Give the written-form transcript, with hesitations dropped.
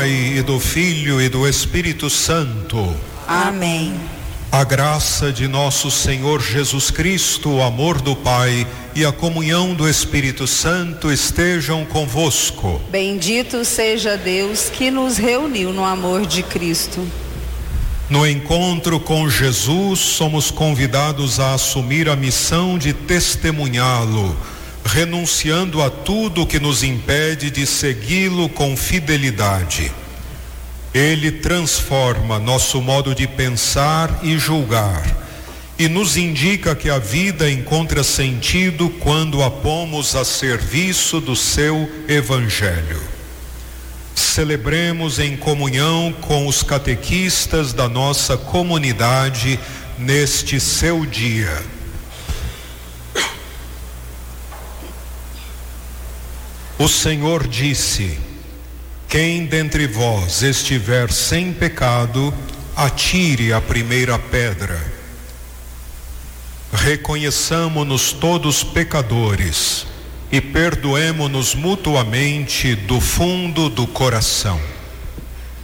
Pai, e do Filho, e do Espírito Santo. Amém. A graça de nosso Senhor Jesus Cristo, o amor do Pai e a comunhão do Espírito Santo estejam convosco. Bendito seja Deus que nos reuniu no amor de Cristo. No encontro com Jesus, somos convidados a assumir a missão de testemunhá-lo, renunciando a tudo que nos impede de segui-lo com fidelidade. Ele transforma nosso modo de pensar e julgar e nos indica que a vida encontra sentido quando a pomos a serviço do seu Evangelho. Celebremos em comunhão com os catequistas da nossa comunidade neste seu dia. O Senhor disse: quem dentre vós estiver sem pecado, atire a primeira pedra. Reconheçamo-nos todos pecadores e perdoemo-nos mutuamente do fundo do coração.